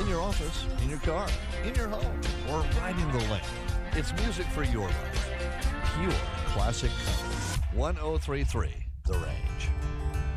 in your office, in your car, in your home, or riding the lane. It's music for your life. Pure classic country. 1033